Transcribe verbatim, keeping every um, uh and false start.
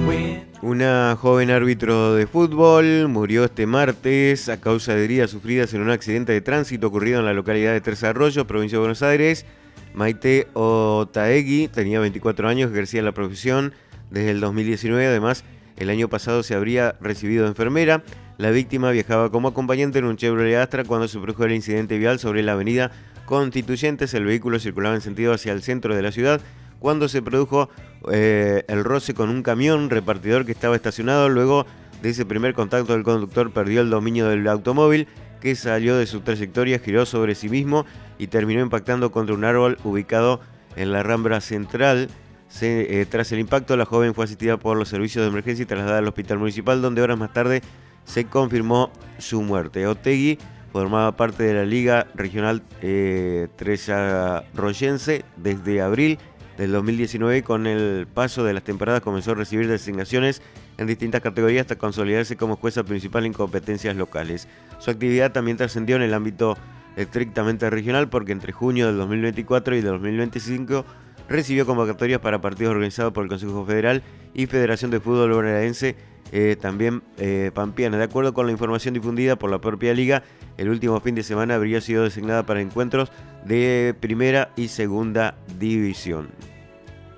Una joven árbitro de fútbol murió este martes a causa de heridas sufridas en un accidente de tránsito ocurrido en la localidad de Tres Arroyos, provincia de Buenos Aires. Maite Otaegui tenía veinticuatro años, ejercía la profesión desde el dos mil diecinueve. Además, el año pasado se habría recibido de enfermera. La víctima viajaba como acompañante en un Chevrolet Astra cuando se produjo el incidente vial sobre la avenida Constituyentes. El vehículo circulaba en sentido hacia el centro de la ciudad cuando se produjo eh, el roce con un camión repartidor que estaba estacionado. Luego de ese primer contacto, el conductor perdió el dominio del automóvil, que salió de su trayectoria, giró sobre sí mismo y terminó impactando contra un árbol ubicado en la Rambla Central. Se, eh, tras el impacto, la joven fue asistida por los servicios de emergencia y trasladada al hospital municipal, donde horas más tarde se confirmó su muerte. Otaegui formaba parte de la Liga Regional eh, Tresarroyense desde abril del dos mil diecinueve, y con el paso de las temporadas comenzó a recibir designaciones en distintas categorías hasta consolidarse como jueza principal en competencias locales. Su actividad también trascendió en el ámbito estrictamente regional, porque entre junio del dos mil veinticuatro y del dos mil veinticinco recibió convocatorias para partidos organizados por el Consejo Federal y Federación de Fútbol Bonaerense, eh, también eh, pampeana. De acuerdo con la información difundida por la propia liga, el último fin de semana habría sido designada para encuentros de primera y segunda división.